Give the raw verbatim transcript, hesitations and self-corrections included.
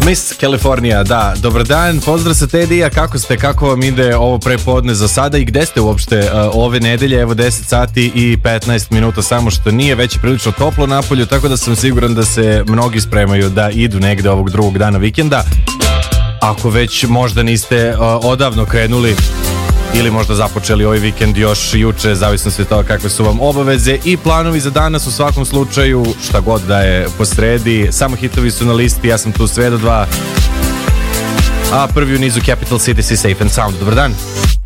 Miss California, da, dobar dan, pozdrav sa Tedija, kako ste, kako vam ide ovo prepodne za sada i gde ste uopšte uh, ove nedelje, evo deset sati i petnaest minuta, samo što nije, već je prilično toplo napolju, tako da sam siguran da se mnogi spremaju da idu negde ovog drugog dana vikenda, ako već možda niste uh, odavno krenuli ili možda započeli ovaj vikend još juče, zavisno sve to kakve su vam obaveze i planovi za danas. U svakom slučaju, šta god da je po sredi, samo hitovi su na listi, ja sam tu sve do dva, a prvi u nizu Capital City, Safe and Sound. Dobar dan.